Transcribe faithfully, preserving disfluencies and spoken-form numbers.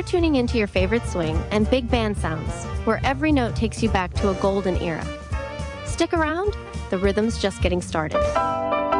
You're tuning into your favorite swing and big band sounds, where every note takes you back to a golden era. Stick around, the rhythm's just getting started.